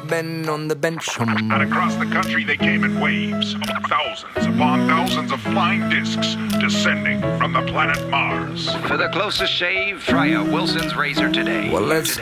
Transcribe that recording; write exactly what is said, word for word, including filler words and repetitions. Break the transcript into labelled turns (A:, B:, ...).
A: Ben on the bench. Hum.
B: And across the country they came in waves, thousands upon thousands of flying discs descending from the planet Mars.
C: For the closest shave, try a Wilson's razor today.
A: Well, let's